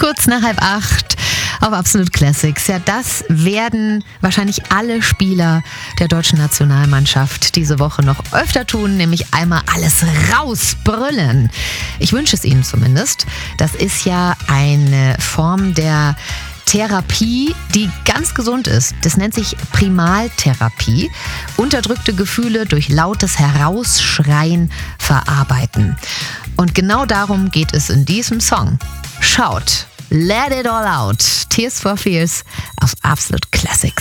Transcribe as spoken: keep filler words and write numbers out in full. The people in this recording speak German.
Kurz nach halb acht auf Absolute Classics. Ja, das werden wahrscheinlich alle Spieler der deutschen Nationalmannschaft diese Woche noch öfter tun, nämlich einmal alles rausbrüllen. Ich wünsche es ihnen zumindest. Das ist ja eine Form der Therapie, die ganz gesund ist. Das nennt sich Primaltherapie. Unterdrückte Gefühle durch lautes Herausschreien verarbeiten. Und genau darum geht es in diesem Song. Schaut, let it all out. Tears for Fears auf Absolute Classics.